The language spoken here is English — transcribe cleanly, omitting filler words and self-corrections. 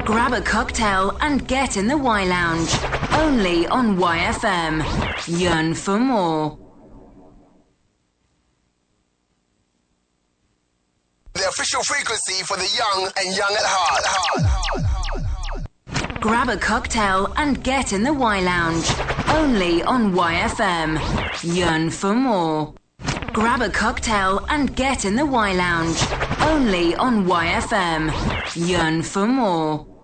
Grab a cocktail and get in the Y Lounge. Only on YFM. Yearn for more. The official frequency for the young and young at heart. Grab a cocktail and get in the Y Lounge. Only on YFM. Yearn for more. Grab a cocktail and get in the Y Lounge. Only on YFM. Yearn for more.